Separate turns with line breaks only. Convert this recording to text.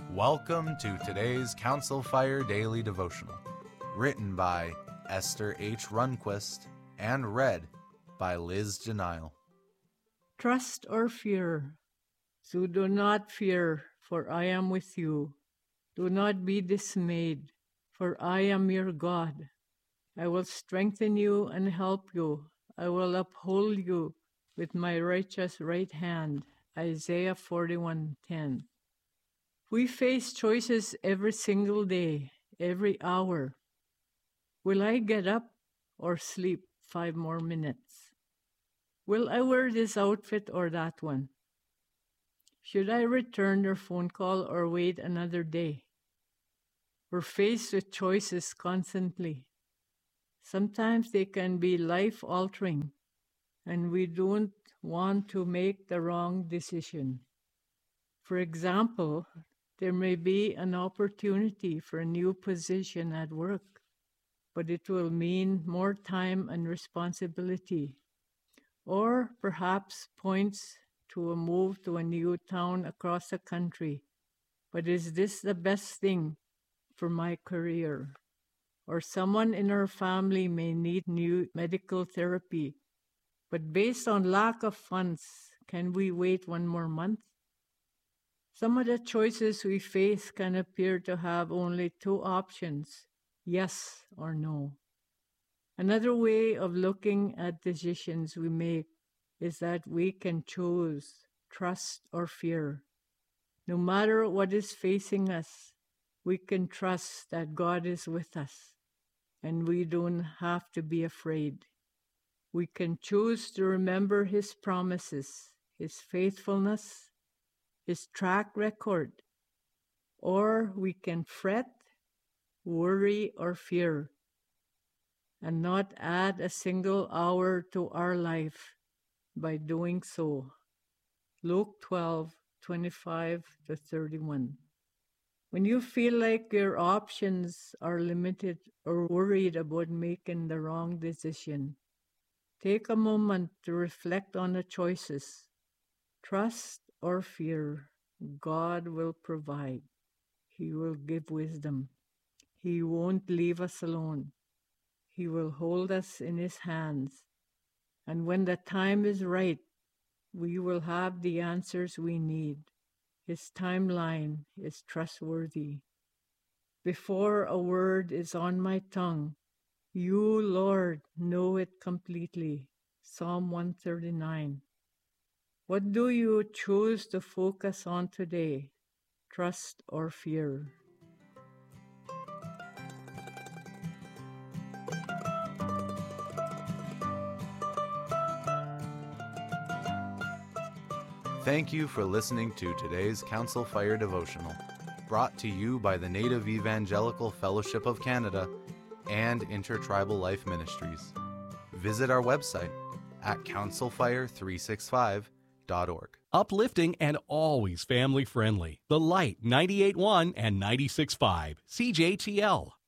Welcome to today's Council Fire Daily Devotional, written by Esther H. Runquist and read by Liz Janile.
Trust or fear? So do not fear, for I am with you. Do not be dismayed, for I am your God. I will strengthen you and help you. I will uphold you with my righteous right hand. Isaiah 41:10. We face choices every single day, every hour. Will I get up or sleep 5 more minutes? Will I wear this outfit or that one? Should I return their phone call or wait another day? We're faced with choices constantly. Sometimes they can be life-altering, and we don't want to make the wrong decision. For example, there may be an opportunity for a new position at work, but it will mean more time and responsibility, or perhaps points to a move to a new town across the country. But is this the best thing for my career? Or someone in our family may need new medical therapy, but based on lack of funds, can we wait 1 more month? Some of the choices we face can appear to have only 2 options, yes or no. Another way of looking at decisions we make is that we can choose trust or fear. No matter what is facing us, we can trust that God is with us, and we don't have to be afraid. We can choose to remember His promises, His faithfulness, His track record, or we can fret, worry, or fear, and not add a single hour to our life by doing so. Luke 12:25-31. When you feel like your options are limited or worried about making the wrong decision, take a moment to reflect on the choices. Trust or fear, God will provide. He will give wisdom. He won't leave us alone. He will hold us in His hands. And when the time is right, we will have the answers we need. His timeline is trustworthy. Before a word is on my tongue, you, Lord, know it completely. Psalm 139. What do you choose to focus on today? Trust or fear?
Thank you for listening to today's Council Fire Devotional, brought to you by the Native Evangelical Fellowship of Canada and Intertribal Life Ministries. Visit our website at councilfire365.org.
Uplifting and always family friendly. The Light 98.1 and 96.5 CJTL.